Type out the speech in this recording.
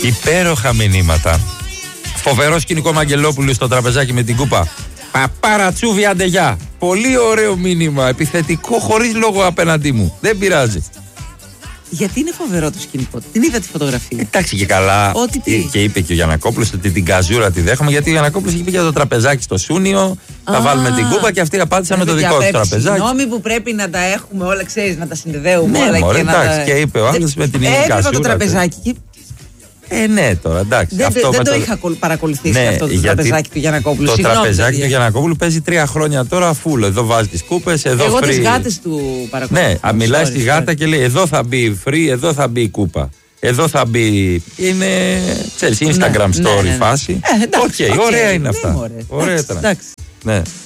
Υπέροχα μηνύματα. Φοβερό σκηνικό Μαγγελόπουλου στο τραπεζάκι με την κούπα. Παπαρατσούβι αντεγιά. Πολύ ωραίο μήνυμα. Επιθετικό χωρίς λόγο απέναντί μου. Δεν πειράζει. Γιατί είναι φοβερό το σκηνικό. Την είδα τη φωτογραφία. Εντάξει και καλά. Και είπε και ο Γιαννακόπουλος ότι την καζούρα τη δέχομαι. Γιατί ο Γιαννακόπουλος είχε πει για το τραπεζάκι στο Σούνιο. Θα βάλουμε την κούπα και αυτοί απάντησαν με το δικό του τραπεζάκι. Συγγνώμη που πρέπει να τα έχουμε όλα, ξέρεις, να τα συνδεδεύουμε όλα. Ναι, εντάξει, και είπε ο άλλος με την καζούρα. Έβλεπα το τραπεζάκι. Ναι, τώρα εντάξει. Δεν το είχα παρακολουθήσει αυτό το τραπεζάκι του Γιαννακόπουλου. Το τραπεζάκι του Γιαννακόπουλου παίζει 3 χρόνια τώρα φούλ. Εδώ βάζει τις κούπες, εδώ εγώ free. τις γάτες του παρακολουθώ. Ναι, μιλάει στη γάτα και λέει εδώ θα μπει free, εδώ θα μπει η κούπα. Εδώ θα μπει. Είναι. Ξέρεις, Instagram story φάση. Οκ, ωραία είναι αυτά. Ωραία ήταν. Ναι.